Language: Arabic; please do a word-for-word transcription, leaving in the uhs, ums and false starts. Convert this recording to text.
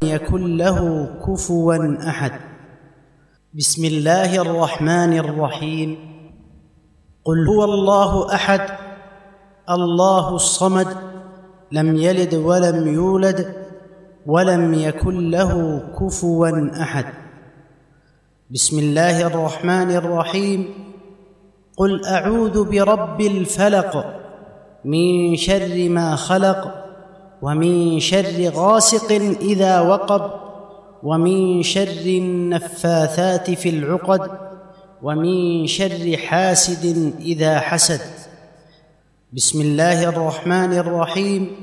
يكن له كفوا أحد. بسم الله الرحمن الرحيم. قل هو الله أحد الله الصمد لم يلد ولم يولد ولم يكن له كفوا أحد. بسم الله الرحمن الرحيم. قل أعوذ برب الفلق من شر ما خلق ومن شر غاسق إذا وقب ومن شر النفاثات في العقد ومن شر حاسد إذا حسد. بسم الله الرحمن الرحيم.